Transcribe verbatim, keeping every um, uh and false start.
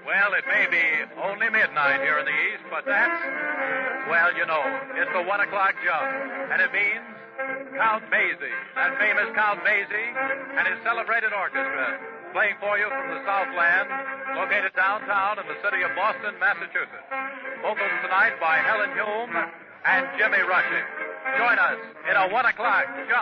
Well, it may be only midnight here in the East, but that's, well, you know, it's the one o'clock jump. And it means Count Basie, that famous Count Basie, and his celebrated orchestra, playing for you from the Southland, located downtown in the city of Boston, Massachusetts. Vocals tonight by Helen Hume and Jimmy Rushing. Join us in a one o'clock jump.